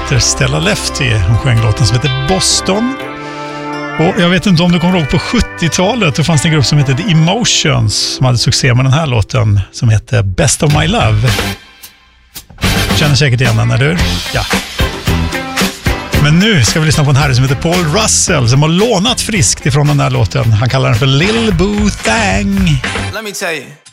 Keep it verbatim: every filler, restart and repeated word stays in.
heter Stella Lefty. Hon sjöng låten som heter Boston. Och jag vet inte om du kommer ihåg på sjuttiotalet, då fanns det en grupp som hette The Emotions som hade succé med den här låten som heter Best of My Love. Känner säkert igen den, eller hur? Ja. Men nu ska vi lyssna på en herre som heter Paul Russell som har lånat friskt ifrån den här låten. Han kallar den för Lil Boo Thang. Let me tell you.